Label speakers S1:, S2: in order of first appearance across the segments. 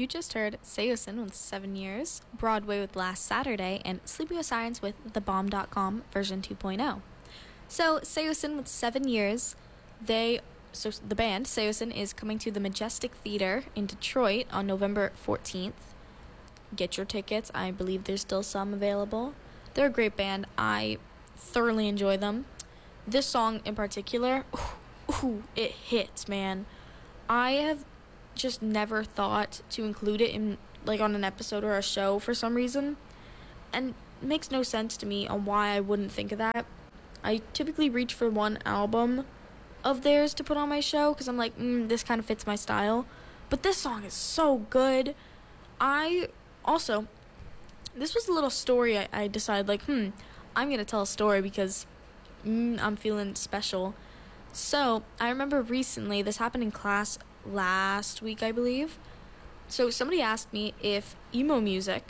S1: You just heard Seosin with 7 Years, Broadway with Last Saturday, and Sleeping with Sirens with TheBomb.com version 2.0. So, Seosin with 7 Years, the band, Seosin, is coming to the Majestic Theater in Detroit on November 14th. Get your tickets. I believe there's still some available. They're a great band. I thoroughly enjoy them. This song in particular, it hits, man. I have just never thought to include it in on an episode or a show for some reason, and it makes no sense to me on why I wouldn't think of that. I typically reach for one album of theirs to put on my show because I'm like, this kind of fits my style, but this song is so good. This was a little story. I decided I'm gonna tell a story because I'm feeling special. So I remember recently, this happened in class last week, I believe. So somebody asked me if emo music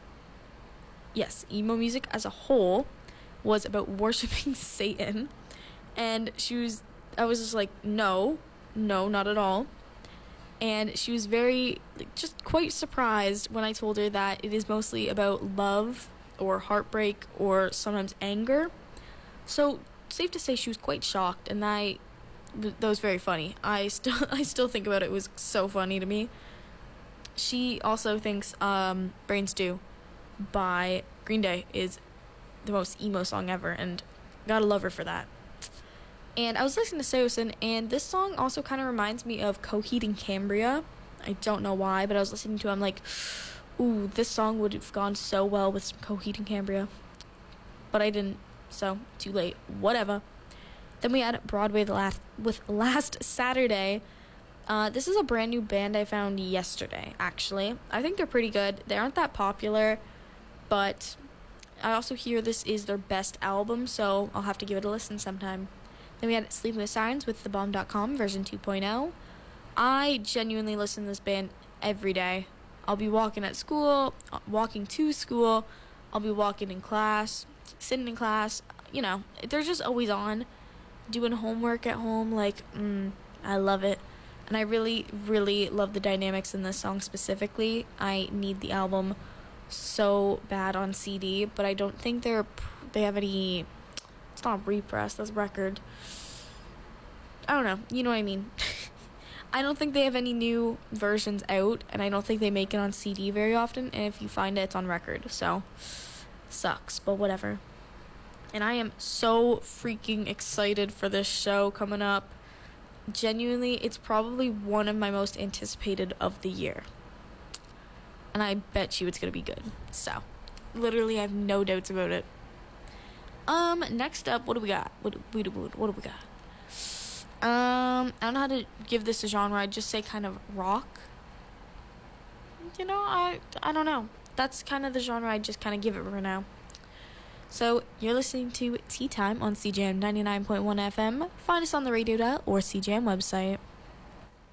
S1: as a whole was about worshiping Satan, and I was just like, no, not at all. And she was very, just quite surprised when I told her that it is mostly about love or heartbreak or sometimes anger. So safe to say she was quite shocked, and that was very funny. I still think about it. It was so funny to me. She also thinks Brain Stew by Green Day is the most emo song ever, and gotta love her for that. And I was listening to Seosin, and this song also kind of reminds me of Coheed and Cambria. I don't know why, but I was listening to it, I'm like, ooh, this song would have gone so well with some Coheed and Cambria. But I didn't, so too late. Whatever. Then we had Broadway with Last Saturday. This is a brand new band I found yesterday, actually. I think they're pretty good. They aren't that popular, but I also hear this is their best album, so I'll have to give it a listen sometime. Then we had Sleeping with Sirens with TheBomb.com version 2.0. I genuinely listen to this band every day. I'll be walking to school, I'll be walking in class, sitting in class, they're just always on. Doing homework at home, I love it. And I really, really love the dynamics in this song specifically. I need the album so bad on CD, but I don't think they have any. It's not repress, that's record. I don't know, you know what I mean. I don't think they have any new versions out, and I don't think they make it on CD very often, and if you find it, it's on record, so sucks, but whatever. And I am so freaking excited for this show coming up. Genuinely, it's probably one of my most anticipated of the year. And I bet you it's going to be good. So, literally, I have no doubts about it. Next up, what do we got? What do we got? I don't know how to give this a genre. I'd just say kind of rock. I don't know. That's kind of the genre I'd just kind of give it for now. So, you're listening to Tea Time on CJAM 99.1 FM. Find us on the radio dial or CJAM website.